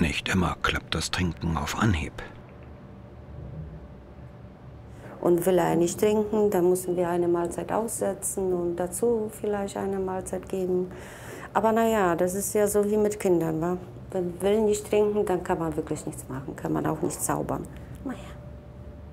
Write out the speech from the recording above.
Nicht immer klappt das Trinken auf Anhieb. Und will er nicht trinken, dann müssen wir eine Mahlzeit aussetzen und dazu vielleicht eine Mahlzeit geben. Aber naja, das ist ja so wie mit Kindern. Wa? Wenn will nicht trinken, dann kann man wirklich nichts machen, kann man auch nicht zaubern. Naja.